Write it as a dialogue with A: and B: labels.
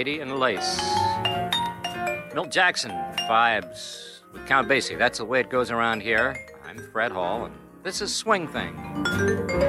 A: Lady in Lace. Milt Jackson vibes with Count Basie. That's the way it goes around here. I'm Fred Hall, and this is Swing Thing.